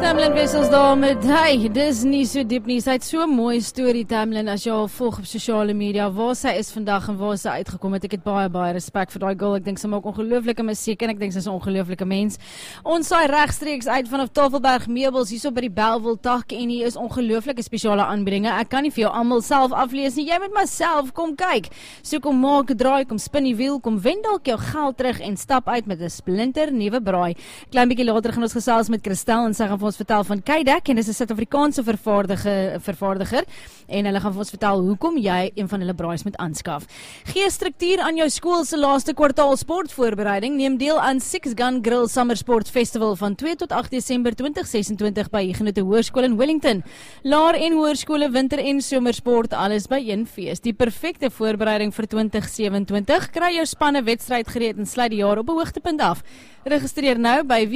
Tamlin Wessels daar met, hey, dis nie so diep nie, sy het so mooi story, Tamlin, as jy al volg op sosiale media, waar sy is vandag en waar sy uitgekom het, ek het baie respek vir die girl, ek dink sy maak ongelooflike musiek en ek dink sy is 'n ongelooflike mens. Ons saai regstreeks uit vanaf Tafelberg Meubels, hier so by die Bellville tak, en hier is ongelooflike spesiale aanbiedinge, ek kan nie vir jou almal self aflees nie, jy moet maar self kom kyk, so kom maak 'n draai, kom spin die wiel, kom wen dalk jou geld terug en stap uit met 'n splinter nuwe braai. Klein bietjie later gaan ons gesels met Christel en sy gaan vir ons vertel van Kydeck en dis 'n Suid-Afrikaanse vervaardiger en hulle gaan vir ons vertel hoekom jy een van hulle braais moet aanskaf. Gee struktuur aan jou skool se laaste kwartaal sportvoorbereiding. Neem deel aan Six Gun Grill Summer Sport Festival van 2 tot 8 Desember 2026 by Huguenot Hoërskool in Wellington. Laer- en hoërskole, winter- en somersport, alles by een fees. Die perfekte voorbereiding vir 2027. Kry jou spanne wedstryd gereed en sluit die jaar op 'n hoogtepunt af. Registreer nou by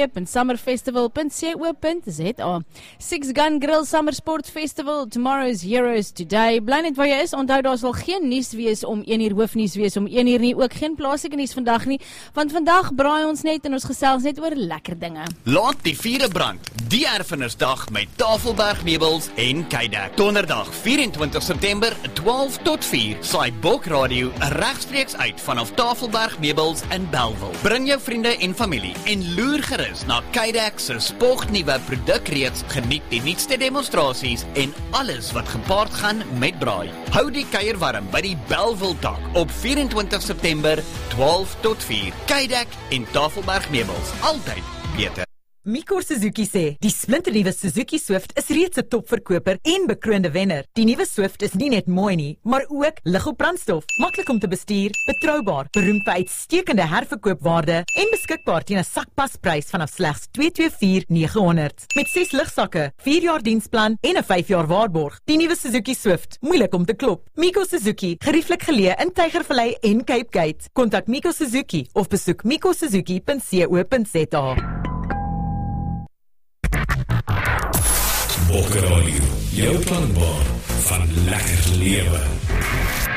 www.summerfestival.co.za. Six Gun Grill Summer Sport Festival, tomorrow's heroes today. Bly net waar jy is, onthou daar sal geen nuus wees om 1 uur, hoofnuus wees om 1 uur nie, ook geen plaaslike nuus vandag nie, want vandag braai ons net en ons gesels net oor lekker dinge. Laat die vuure brand, die erfenisdag met Tafelberg Meubels en Kydeck. Donderdag 24 September 12 tot 4, saai Bok Radio regstreeks uit vanaf Tafelberg Meubels in Bellville. Bring jou vriende en familie en loer gerus na Kydeck se spognuwe produkreeks, geniet die nuutste demonstrasies en alles wat gepaard gaan met braai. Hou die kuier warm by die Bellville tak op 24 September 12 tot 4. Kydeck en Tafelberg Meubels, altyd beter. Miko Suzuki sê, die splinternuwe Suzuki Swift is reeds 'n topverkoper en bekroonde wenner. Die nuwe Swift is nie net mooi nie, maar ook lig op brandstof, maklik om te bestuur, betroubaar, beroemd vir uitstekende herverkoopwaarde en beskikbaar teen 'n sakpasprys vanaf slegs $224,900. Met 6 ligsakke, 4 jaar diensplan en 'n 5 jaar waarborg. Die nuwe Suzuki Swift, moeilik om te klop. Miko Suzuki, gerieflik geleë in Tygervallei en Cape Gate. Kontak Miko Suzuki of besoek mikosuzuki.co.za. Bok Radio, jou klankbaan van lekker lewe.